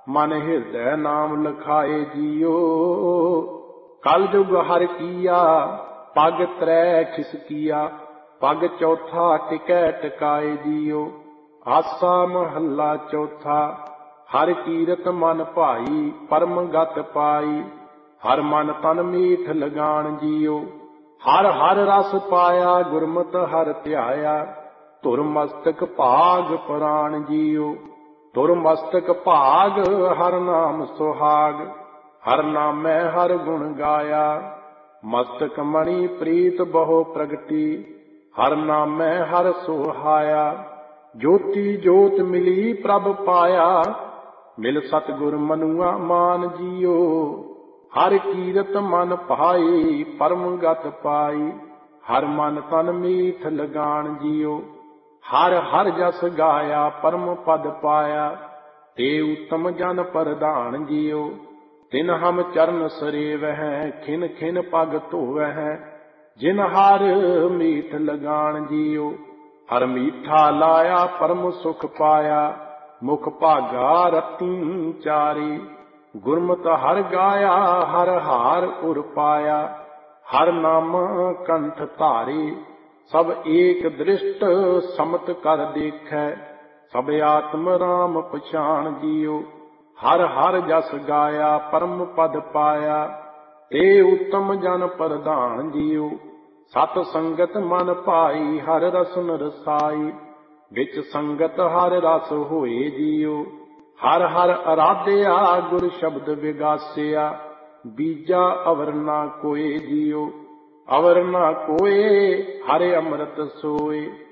मन हृदय नाम लखाए जियो। कल जुग हर किया पग त्रै खिसकिया, पग चौथा टिकै टिकाए जियो। आसा महला चौथा हर कीरत मन भाई, परम गत पाई हर मन तन मीठ लगान जियो। हर हर रस पाया गुरमत हर ध्याया, धुर मस्तक भाग प्राण जियो। धुर मस्तक भाग हर नाम सुहाग, हर नामै हर गुण गाया। मस्तक मणि प्रीत बहु प्रगति, हर नामै हर सुहाया। ज्योति ज्योत मिली प्रभ पाया, मिल सतगुर मनुआ मान जियो। हर कीरत मन भाई, परम गत पाई हर मन तन मीठ लगान जियो। हर हर जस गाया परम पद पाया, ते उत्तम जन प्रधान जियो। तिन हम चरण सरेवह, खिन खिन पग धोवह, जिन हर मीठ लगान जियो। हर मीठा लाया परम सुख पाया, मुख भागा रती चारी। गुरमत हर गाया हर हार उर पाया, हर नाम कंठ धारी। सब एक दृष्ट समत कर देखै, सब आत्म राम पछाण जियो। हर हर जस गाया परम पद पाया, ते उत्तम जन प्रधान जियो। सत संगत मन भाई हर रसन रसाई, विच संगत हर रस होए जियो। हर हर आराध्या गुर शब्द विगासिया, बीजा अवर ना कोय जियो। अवर ना कोय हरे अमृत सोए,